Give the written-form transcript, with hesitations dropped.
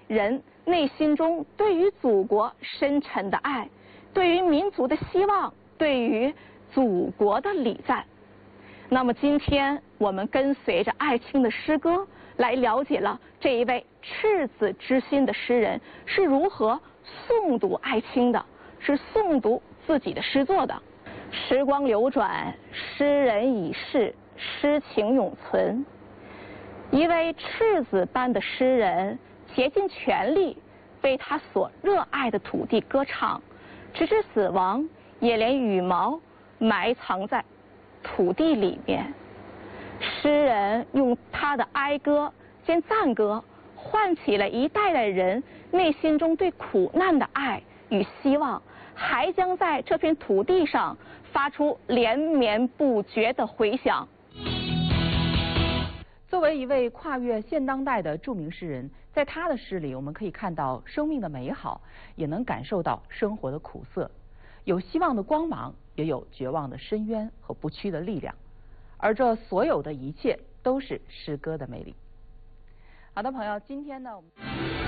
人内心中对于祖国深沉的爱，对于民族的希望，对于祖国的礼赞。那么今天我们跟随着艾青的诗歌，来了解了这一位赤子之心的诗人是如何诵读艾青的，是诵读自己的诗作的。时光流转，诗人已逝，诗情永存。一位赤子般的诗人，竭尽全力为他所热爱的土地歌唱，直至死亡，也连羽毛埋藏在土地里面。诗人用他的哀歌兼赞歌，唤起了一代代人内心中对苦难的爱与希望，还将在这片土地上发出连绵不绝的回响。 作为一位跨越现当代的著名诗人，在他的诗里，我们可以看到生命的美好，也能感受到生活的苦涩，有希望的光芒，也有绝望的深渊和不屈的力量。而这所有的一切，都是诗歌的魅力。好的，朋友，今天呢，我们